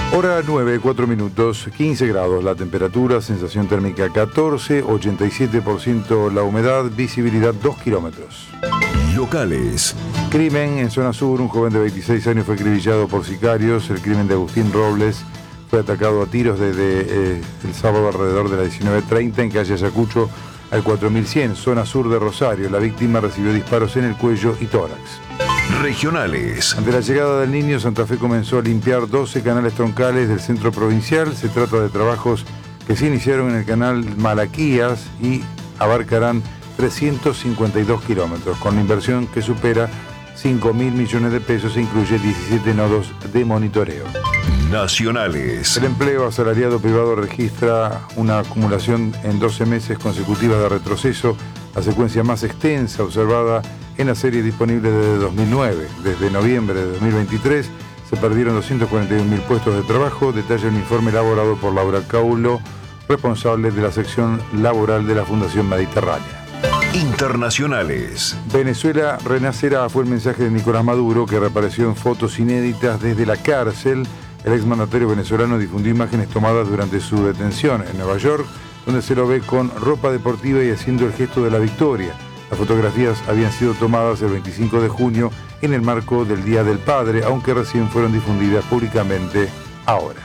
Hora 9, 4 minutos, 15 grados la temperatura, sensación térmica 14, 87% la humedad, visibilidad 2 kilómetros. Locales. Crimen en zona sur, un joven de 26 años fue acribillado por sicarios. El crimen de Agustín Robles fue atacado a tiros desde el sábado alrededor de las 19:30 en calle Ayacucho al 4100, zona sur de Rosario. La víctima recibió disparos en el cuello y tórax. Regionales. Ante la llegada del niño, Santa Fe comenzó a limpiar 12 canales troncales del centro provincial. Se trata de trabajos que se iniciaron en el canal Malaquías y abarcarán 352 kilómetros, con la inversión que supera 5.000 millones de pesos e incluye 17 nodos de monitoreo. Nacionales. El empleo asalariado privado registra una acumulación en 12 meses consecutivas de retroceso, la secuencia más extensa observada en la serie disponible desde 2009. Desde noviembre de 2023 se perdieron 241.000 puestos de trabajo, detalla un informe elaborado por Laura Caulo, responsable de la sección laboral de la Fundación Mediterránea. Internacionales. Venezuela renacerá, fue el mensaje de Nicolás Maduro, que reapareció en fotos inéditas desde la cárcel. El exmandatario venezolano difundió imágenes tomadas durante su detención en Nueva York, donde se lo ve con ropa deportiva y haciendo el gesto de la victoria. Las fotografías habían sido tomadas el 25 de junio en el marco del Día del Padre, aunque recién fueron difundidas públicamente ahora.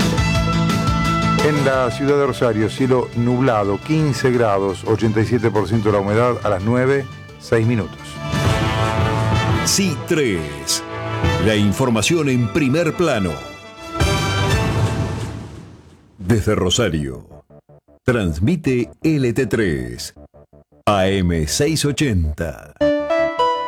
En la ciudad de Rosario, cielo nublado, 15 grados, 87% la humedad, a las 9, 6 minutos. Sí 3. La información en primer plano. Desde Rosario. Transmite LT3. AM 680.